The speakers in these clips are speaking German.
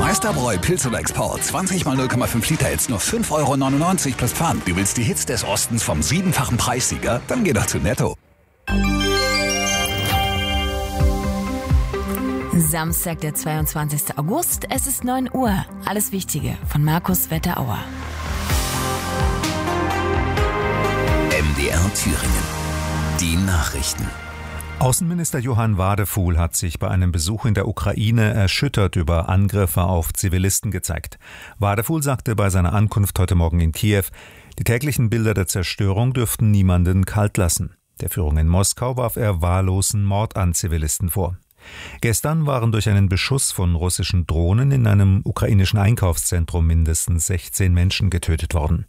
Westerbräu Pilz oder Export. 20 mal 0,5 Liter jetzt nur 5,99 € plus Pfand. Du willst die Hits des Ostens vom 7-fachen Preissieger? Dann geh doch zu Netto. Samstag, der 22. August. Es ist 9 Uhr. Alles Wichtige von Markus Wetterauer. MDR Thüringen. Die Nachrichten. Außenminister Johann Wadefuhl hat sich bei einem Besuch in der Ukraine erschüttert über Angriffe auf Zivilisten gezeigt. Wadefuhl sagte bei seiner Ankunft heute Morgen in Kiew, die täglichen Bilder der Zerstörung dürften niemanden kalt lassen. Der Führung in Moskau warf er wahllosen Mord an Zivilisten vor. Gestern waren durch einen Beschuss von russischen Drohnen in einem ukrainischen Einkaufszentrum mindestens 16 Menschen getötet worden.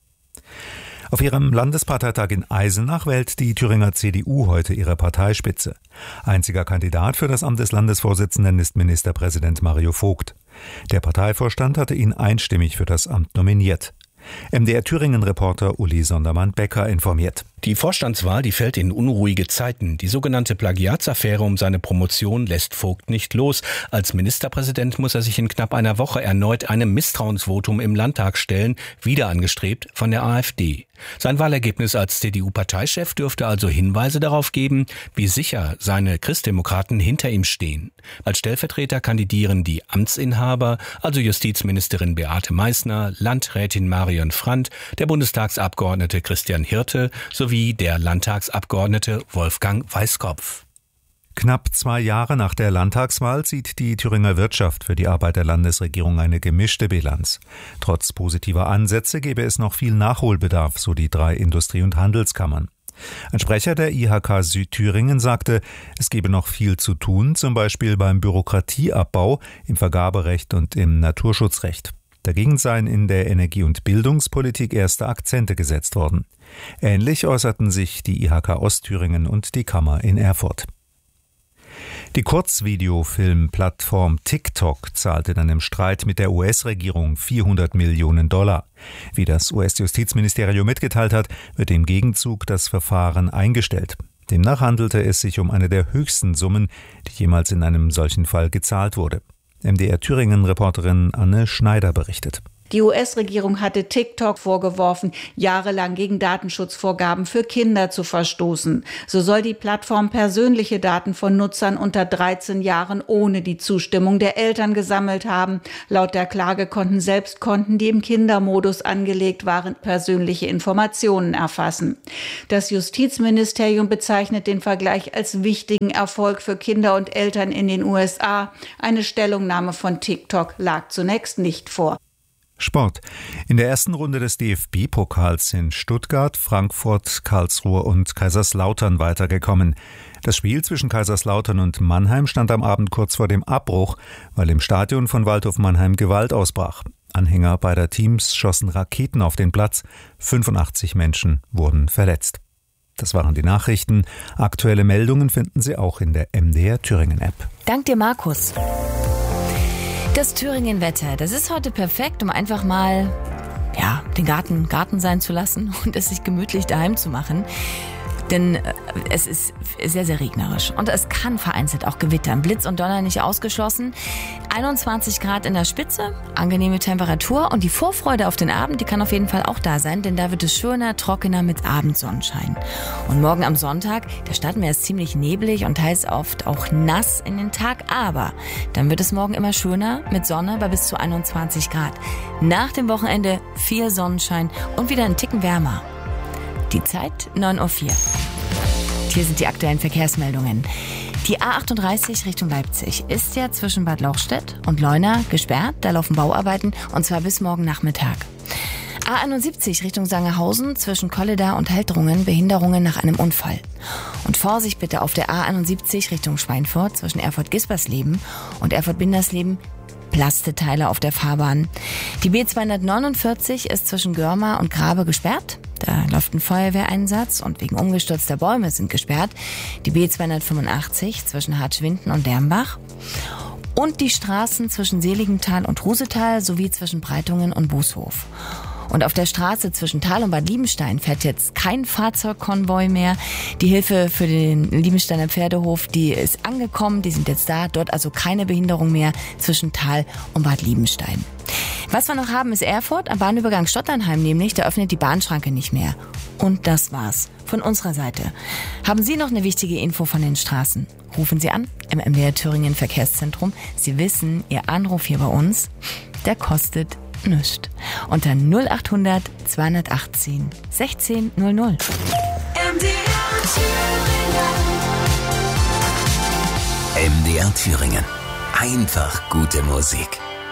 Auf ihrem Landesparteitag in Eisenach wählt die Thüringer CDU heute ihre Parteispitze. Einziger Kandidat für das Amt des Landesvorsitzenden ist Ministerpräsident Mario Vogt. Der Parteivorstand hatte ihn einstimmig für das Amt nominiert. MDR Thüringen-Reporter Uli Sondermann-Becker informiert. Die Vorstandswahl, die fällt in unruhige Zeiten. Die sogenannte Plagiatsaffäre um seine Promotion lässt Vogt nicht los. Als Ministerpräsident muss er sich in knapp einer Woche erneut einem Misstrauensvotum im Landtag stellen, wieder angestrebt von der AfD. Sein Wahlergebnis als CDU-Parteichef dürfte also Hinweise darauf geben, wie sicher seine Christdemokraten hinter ihm stehen. Als Stellvertreter kandidieren die Amtsinhaber, also Justizministerin Beate Meißner, Landrätin Marion Frandt, der Bundestagsabgeordnete Christian Hirte sowie der Landtagsabgeordnete Wolfgang Weißkopf. Knapp 2 Jahre nach der Landtagswahl sieht die Thüringer Wirtschaft für die Arbeit der Landesregierung eine gemischte Bilanz. Trotz positiver Ansätze gäbe es noch viel Nachholbedarf, so die 3 Industrie- und Handelskammern. Ein Sprecher der IHK Südthüringen sagte, es gebe noch viel zu tun, zum Beispiel beim Bürokratieabbau, im Vergaberecht und im Naturschutzrecht. Dagegen seien in der Energie- und Bildungspolitik erste Akzente gesetzt worden. Ähnlich äußerten sich die IHK Ostthüringen und die Kammer in Erfurt. Die Kurzvideofilm-Plattform TikTok zahlt in einem Streit mit der US-Regierung $400 Millionen. Wie das US-Justizministerium mitgeteilt hat, wird im Gegenzug das Verfahren eingestellt. Demnach handelte es sich um eine der höchsten Summen, die jemals in einem solchen Fall gezahlt wurde. MDR Thüringen-Reporterin Anne Schneider berichtet. Die US-Regierung hatte TikTok vorgeworfen, jahrelang gegen Datenschutzvorgaben für Kinder zu verstoßen. So soll die Plattform persönliche Daten von Nutzern unter 13 Jahren ohne die Zustimmung der Eltern gesammelt haben. Laut der Klage konnten selbst Konten, die im Kindermodus angelegt waren, persönliche Informationen erfassen. Das Justizministerium bezeichnet den Vergleich als wichtigen Erfolg für Kinder und Eltern in den USA. Eine Stellungnahme von TikTok lag zunächst nicht vor. Sport. In der ersten Runde des DFB-Pokals sind Stuttgart, Frankfurt, Karlsruhe und Kaiserslautern weitergekommen. Das Spiel zwischen Kaiserslautern und Mannheim stand am Abend kurz vor dem Abbruch, weil im Stadion von Waldhof Mannheim Gewalt ausbrach. Anhänger beider Teams schossen Raketen auf den Platz. 85 Menschen wurden verletzt. Das waren die Nachrichten. Aktuelle Meldungen finden Sie auch in der MDR Thüringen-App. Dank dir, Markus. Das Thüringen-Wetter, das ist heute perfekt, um einfach mal den Garten sein zu lassen und es sich gemütlich daheim zu machen. Denn es ist sehr, sehr regnerisch und es kann vereinzelt auch gewittern. Blitz und Donner nicht ausgeschlossen. 21 Grad in der Spitze, angenehme Temperatur und die Vorfreude auf den Abend, die kann auf jeden Fall auch da sein, denn da wird es schöner, trockener mit Abendsonnenschein. Und morgen am Sonntag, da starten wir erst ziemlich neblig und teils oft auch nass in den Tag, aber dann wird es morgen immer schöner mit Sonne bei bis zu 21 Grad. Nach dem Wochenende viel Sonnenschein und wieder einen Ticken wärmer. Die Zeit 9:04 Uhr. Hier sind die aktuellen Verkehrsmeldungen. Die A38 Richtung Leipzig ist ja zwischen Bad Lauchstädt und Leuna gesperrt. Da laufen Bauarbeiten und zwar bis morgen Nachmittag. A71 Richtung Sangerhausen zwischen Kolleda und Heldrungen Behinderungen nach einem Unfall. Und Vorsicht bitte auf der A71 Richtung Schweinfurt zwischen Erfurt-Gispersleben und Erfurt-Bindersleben. Plasteteile auf der Fahrbahn. Die B249 ist zwischen Görma und Grabe gesperrt. Da läuft ein Feuerwehreinsatz und wegen umgestürzter Bäume sind gesperrt. Die B285 zwischen Hartschwinden und Dermbach. Und die Straßen zwischen Seligenthal und Rusetal sowie zwischen Breitungen und Bußhof. Und auf der Straße zwischen Thal und Bad Liebenstein fährt jetzt kein Fahrzeugkonvoi mehr. Die Hilfe für den Liebensteiner Pferdehof, die ist angekommen, die sind jetzt da. Dort also keine Behinderung mehr zwischen Thal und Bad Liebenstein. Was wir noch haben, ist Erfurt am Bahnübergang Stotternheim nämlich. Da öffnet die Bahnschranke nicht mehr. Und das war's von unserer Seite. Haben Sie noch eine wichtige Info von den Straßen? Rufen Sie an im MDR Thüringen Verkehrszentrum. Sie wissen, Ihr Anruf hier bei uns, der kostet nichts. Unter 0800 218 1600. MDR Thüringen. Einfach gute Musik.